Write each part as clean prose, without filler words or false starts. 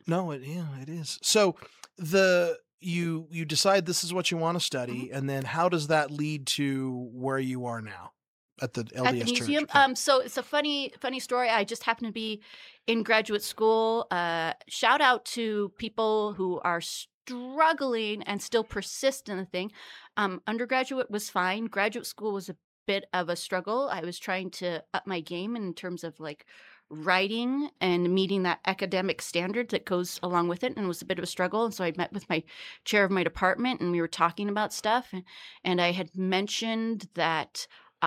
No, it is. So you decide this is what you want to Mhm. study, and then how does that lead to where you are now at the At the LDS Church? museum? Yeah. So it's a funny story. I just happened to be in graduate school. Shout out to people who are struggling and still persist in the thing. Undergraduate was fine. Graduate school was a bit of a struggle. I was trying to up my game in terms of like writing and meeting that academic standard that goes along with it, and it was a bit of a struggle. And so I met with my chair of my department, and we were talking about stuff, and I had mentioned that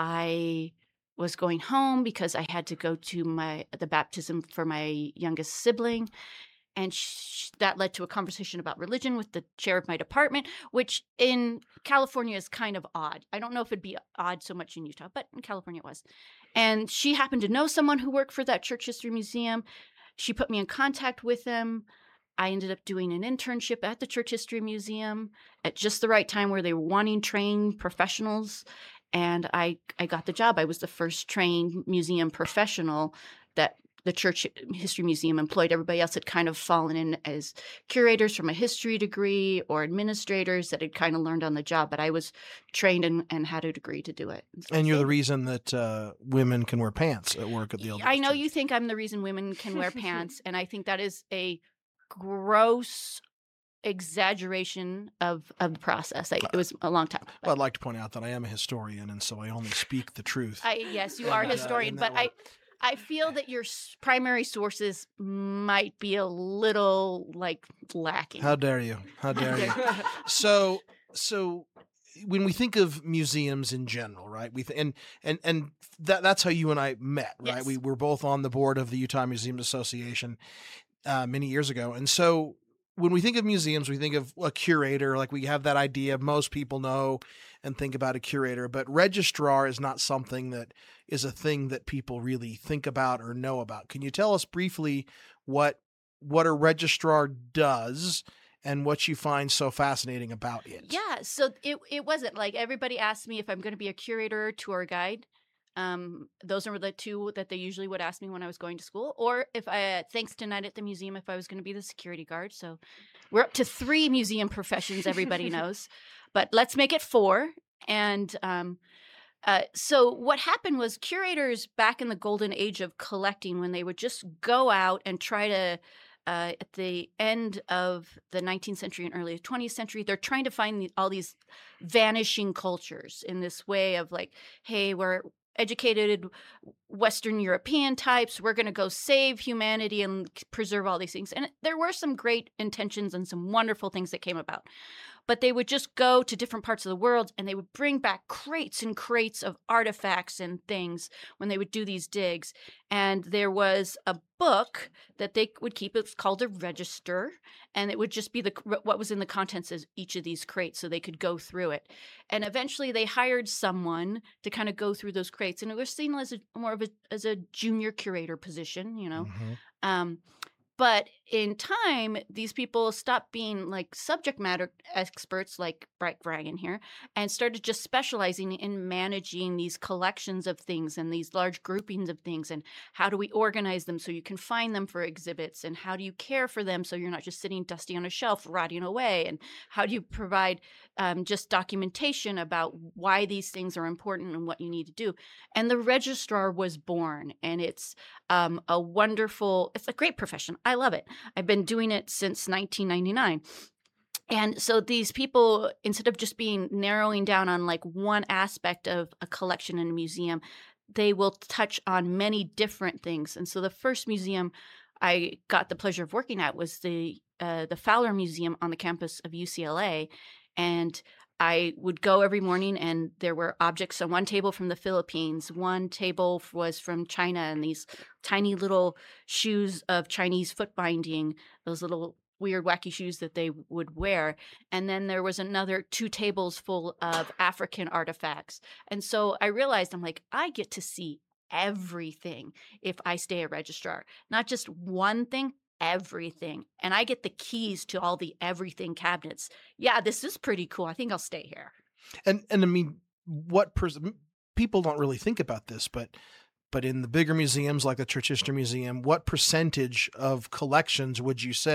I was going home because I had to go to the baptism for my youngest sibling, and that led to a conversation about religion with the chair of my department, which in California is kind of odd. I don't know if it'd be odd so much in Utah, but in California it was. And she happened to know someone who worked for that church history museum. She put me in contact with them. I ended up doing an internship at the Church History Museum at just the right time where they were wanting trained professionals, and I got the job. I was the first trained museum professional that the Church History Museum employed. Everybody else had kind of fallen in as curators from a history degree or administrators that had kind of learned on the job, but I was trained and had a degree to do it. And so I And you're the did. reason that women can wear pants at work at the I LDS know you Church. think I'm the reason women can wear pants, and I think that is a gross exaggeration of the process. It was a long time, Well, but I'd like to point out that I am a historian, and so I only speak the truth, I yes, you are a and in historian, but that way. I feel that your primary sources might be a little, like, How lacking. dare you? How dare There you? So so when we think of museums in general, right? And that's how you and I met, right? We Yes. were both on the board of the Utah Museum Association many years ago, and so when we think of museums, we think of a curator. Like we have that idea. Most people know and think about a curator, but registrar is not something that is a thing that people really think about or know about. Can you tell us briefly what what a registrar does and what you find so fascinating about it? Yeah, so it wasn't like everybody asked me if I'm gonna be a curator or tour guide. Those are the 2 that they usually would ask me when I was going to school, or if I thanks to Night at the Museum, if I was gonna be the security guard. So we're up to 3 museum professions everybody knows, but let's make it 4. And, so what happened was curators back in the golden age of collecting, when they would just go out and try to, at the end of the 19th century and early 20th century, they're trying to find all these vanishing cultures in this way of like, hey, we're educated Western European types. We're going to go save humanity and preserve all these things. And there were some great intentions and some wonderful things that came about, but they would just go to different parts of the world and they would bring back crates and crates of artifacts and things when they would do these digs. And there was a book that they would keep. It's called a register, and it would just be what was in the contents of each of these crates, so they could go through it. And eventually, they hired someone to kind of go through those crates, and it was seen as more of a junior curator position, you know. Mhm. Um, but in time, these people stopped being like subject matter experts like Brett Bragan here and started just specializing in managing these collections of things and these large groupings of things. And how do we organize them so you can find them for exhibits? And how do you care for them so you're not just sitting dusty on a shelf rotting away? And how do you provide just documentation about why these things are important and what you need to do? And the registrar was born, and it's a great profession. I love it. I've been doing it since 1999. And so these people, instead of just being narrowing down on like one aspect of a collection in a museum, they will touch on many different things. And so the first museum I got the pleasure of working at was the Fowler Museum on the campus of UCLA, and I would go every morning, and there were objects on one table from the Philippines, one table was from China, and these tiny little shoes of Chinese foot binding, those little weird wacky shoes that they would wear. And then there was another 2 tables full of African artifacts. And so I realized, I'm like, I get to see everything if I stay a registrar, not just one thing, everything. And I get the keys to all the everything cabinets. Yeah, this is pretty cool. I think I'll stay here. And I mean, what people don't really think about this, but in the bigger museums like the Church History Museum, what percentage of collections would you say